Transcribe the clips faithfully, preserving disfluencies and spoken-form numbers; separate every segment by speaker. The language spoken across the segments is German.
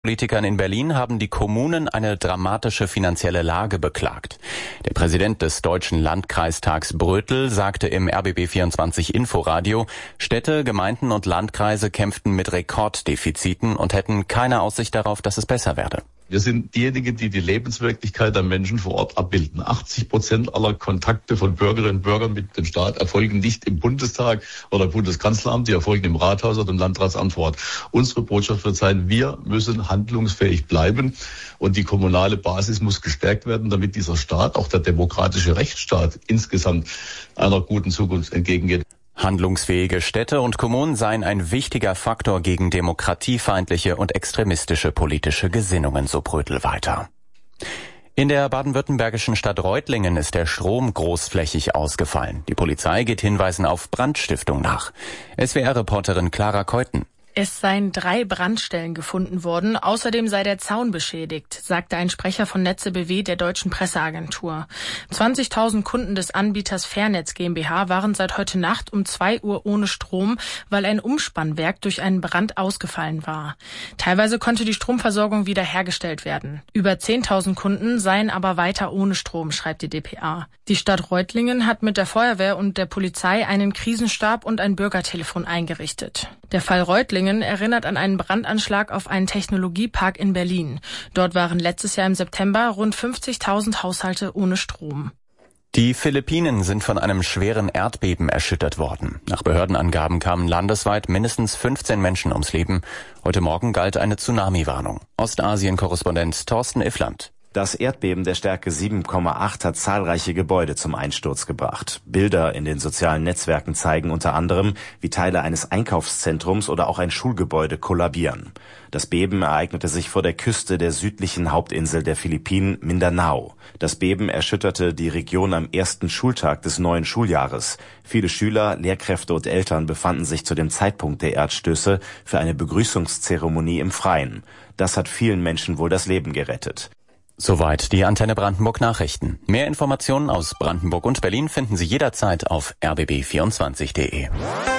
Speaker 1: Politikern in Berlin haben die Kommunen eine dramatische finanzielle Lage beklagt. Der Präsident des Deutschen Landkreistags Brötel sagte im R B B vierundzwanzig Inforadio, Städte, Gemeinden und Landkreise kämpften mit Rekorddefiziten und hätten keine Aussicht darauf, dass es besser werde.
Speaker 2: Wir sind diejenigen, die die Lebenswirklichkeit der Menschen vor Ort abbilden. achtzig Prozent aller Kontakte von Bürgerinnen und Bürgern mit dem Staat erfolgen nicht im Bundestag oder im Bundeskanzleramt, die erfolgen im Rathaus oder im Landratsamt vor Ort. Unsere Botschaft wird sein, wir müssen handlungsfähig bleiben und die kommunale Basis muss gestärkt werden, damit dieser Staat, auch der demokratische Rechtsstaat, insgesamt einer guten Zukunft entgegengeht.
Speaker 1: Handlungsfähige Städte und Kommunen seien ein wichtiger Faktor gegen demokratiefeindliche und extremistische politische Gesinnungen, so Brötel weiter. In der baden-württembergischen Stadt Reutlingen ist der Strom großflächig ausgefallen. Die Polizei geht Hinweisen auf Brandstiftung nach. S W R-Reporterin Clara Keuten.
Speaker 3: Es seien drei Brandstellen gefunden worden. Außerdem sei der Zaun beschädigt, sagte ein Sprecher von Netze B W der deutschen Presseagentur. zwanzigtausend Kunden des Anbieters Fairnetz GmbH waren seit heute Nacht um zwei Uhr ohne Strom, weil ein Umspannwerk durch einen Brand ausgefallen war. Teilweise konnte die Stromversorgung wieder hergestellt werden. Über zehntausend Kunden seien aber weiter ohne Strom, schreibt die d p a. Die Stadt Reutlingen hat mit der Feuerwehr und der Polizei einen Krisenstab und ein Bürgertelefon eingerichtet. Der Fall Reutlingen erinnert an einen Brandanschlag auf einen Technologiepark in Berlin. Dort waren letztes Jahr im September rund fünfzigtausend Haushalte ohne Strom.
Speaker 1: Die Philippinen sind von einem schweren Erdbeben erschüttert worden. Nach Behördenangaben kamen landesweit mindestens fünfzehn Menschen ums Leben. Heute Morgen galt eine Tsunami-Warnung. Ostasien-Korrespondent Thorsten Iffland.
Speaker 4: Das Erdbeben der Stärke sieben Komma acht hat zahlreiche Gebäude zum Einsturz gebracht. Bilder in den sozialen Netzwerken zeigen unter anderem, wie Teile eines Einkaufszentrums oder auch ein Schulgebäude kollabieren. Das Beben ereignete sich vor der Küste der südlichen Hauptinsel der Philippinen, Mindanao. Das Beben erschütterte die Region am ersten Schultag des neuen Schuljahres. Viele Schüler, Lehrkräfte und Eltern befanden sich zu dem Zeitpunkt der Erdstöße für eine Begrüßungszeremonie im Freien. Das hat vielen Menschen wohl das Leben gerettet.
Speaker 1: Soweit die Antenne Brandenburg Nachrichten. Mehr Informationen aus Brandenburg und Berlin finden Sie jederzeit auf r b b vierundzwanzig punkt de.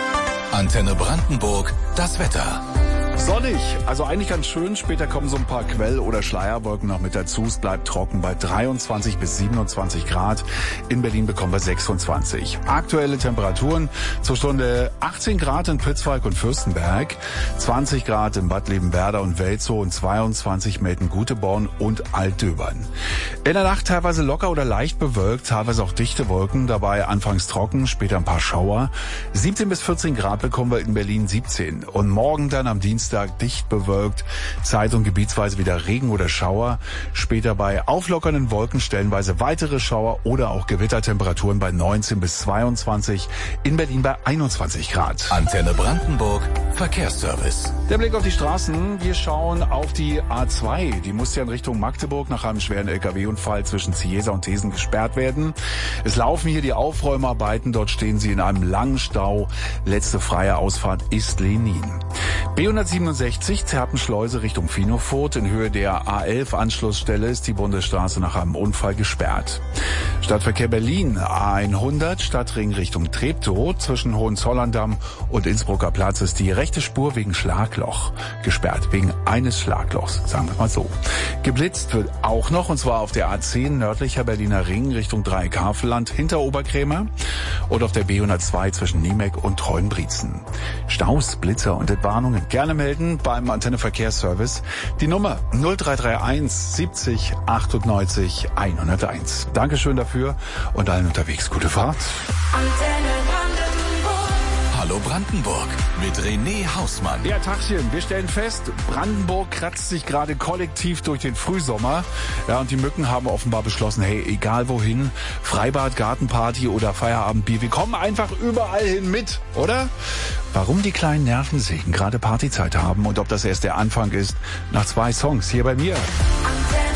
Speaker 5: Antenne Brandenburg, das Wetter.
Speaker 6: Sonnig, also eigentlich ganz schön. Später kommen so ein paar Quell- oder Schleierwolken noch mit dazu. Es bleibt trocken bei dreiundzwanzig bis siebenundzwanzig Grad. In Berlin bekommen wir sechsundzwanzig. Aktuelle Temperaturen zur Stunde achtzehn Grad in Pritzwalk und Fürstenberg, zwanzig Grad in Bad Liebenwerda und Welzow und zweiundzwanzig melden Guteborn und Altdöbern. In der Nacht teilweise locker oder leicht bewölkt, teilweise auch dichte Wolken, dabei anfangs trocken, später ein paar Schauer. siebzehn bis vierzehn Grad bekommen wir in Berlin siebzehn. Und morgen dann am Dienstag dicht bewölkt, zeit- und gebietsweise wieder Regen oder Schauer. Später bei auflockernden Wolken stellenweise weitere Schauer oder auch Gewittertemperaturen bei neunzehn bis zweiundzwanzig. In Berlin bei einundzwanzig Grad.
Speaker 5: Antenne Brandenburg, Verkehrsservice.
Speaker 6: Der Blick auf die Straßen. Wir schauen auf die A zwei. Die muss ja in Richtung Magdeburg nach einem schweren L K W-Unfall zwischen Ziesa und Thesen gesperrt werden. Es laufen hier die Aufräumarbeiten. Dort stehen sie in einem langen Stau. Letzte freie Ausfahrt ist Lenin. B hundertsiebenundsechzig Zerpenschleuse Richtung Finofurt. In Höhe der A elf Anschlussstelle ist die Bundesstraße nach einem Unfall gesperrt. Stadtverkehr Berlin A hundert Stadtring Richtung Treptow. Zwischen Hohenzollern-Damm und Innsbrucker Platz ist die rechte Spur wegen Schlagloch gesperrt. Wegen eines Schlaglochs, sagen wir mal so. Geblitzt wird auch noch, und zwar auf der A zehn nördlicher Berliner Ring Richtung Dreieck-Havelland hinter Oberkrämer und auf der B hundertzwei zwischen Niemek und Treuenbrietzen. Staus, Blitzer und Entwarnungen gerne melden beim Antenne Verkehrsservice. Die Nummer null drei drei eins siebzig achtundneunzig hunderteins. Dankeschön dafür und allen unterwegs gute Fahrt.
Speaker 5: Antenne Brandenburg. Hallo Brandenburg mit René Hausmann.
Speaker 6: Ja, Tachchen, wir stellen fest, Brandenburg kratzt sich gerade kollektiv durch den Frühsommer. Ja, und die Mücken haben offenbar beschlossen, hey, egal wohin, Freibad, Gartenparty oder Feierabendbier, wir kommen einfach überall hin mit, oder? Warum die kleinen Nervensägen gerade Partyzeit haben und ob das erst der Anfang ist, nach zwei Songs hier bei mir.